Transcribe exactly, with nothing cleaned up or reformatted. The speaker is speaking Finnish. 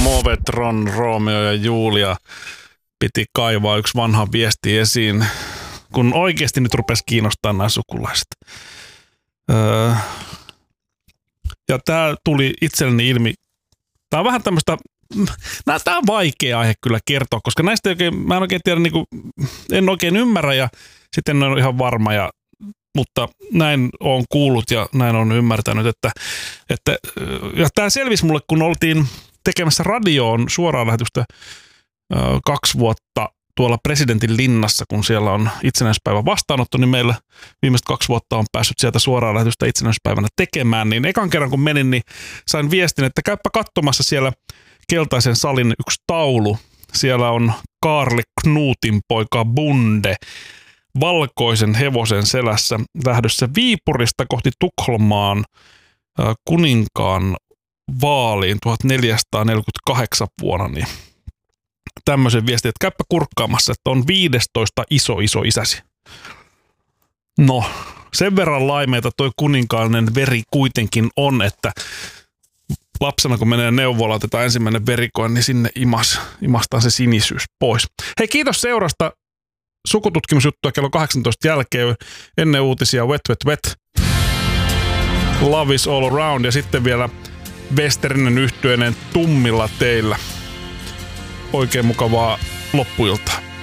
Movetron, Romeo ja Julia piti kaivaa yksi vanha viesti esiin, kun oikeasti nyt rupesi kiinnostaa nämä sukulaiset. Öö, ja tämä tuli itselleni ilmi. Tämä on vähän tämmöistä, tämä on vaikea aihe kyllä kertoa, koska näistä oikein, mä en oikein tiedä, niin kuin, en oikein ymmärrä ja sitten en ole ihan varma, ja, mutta näin olen kuullut ja näin olen ymmärtänyt, että, että ja tämä selvisi mulle, kun oltiin tekemässä radioon suoraan lähetystä kaksi vuotta tuolla presidentin linnassa, kun siellä on itsenäispäivän vastaanotto, niin meillä viimeiset kaksi vuotta on päässyt sieltä suoraan lähetystä itsenäispäivänä tekemään, niin ekan kerran kun menin, niin sain viestin, että käypä katsomassa siellä keltaisen salin yksi taulu. Siellä on Kaarle Knutin poika Bunde valkoisen hevosen selässä lähdössä Viipurista kohti Tukholmaan kuninkaan vaaliin tuhatneljäsataaneljäkymmentäkahdeksan vuonna, niin tämmöisen viestin, että käyppä kurkkaamassa, että on viidestoista iso iso isäsi. No, sen verran laimeita toi kuninkaallinen veri kuitenkin on, että lapsena kun menee neuvolaan, otetaan ensimmäinen verikoe, niin sinne imas, imastaan se sinisyys pois. Hei, kiitos seurasta. Sukututkimusjuttuja kello kahdeksantoista jälkeen, ennen uutisia Wet Wet Wet, Love is all around ja sitten vielä Westerinen yhtyeinen Tummilla teillä. Oikein mukavaa loppuiltaa.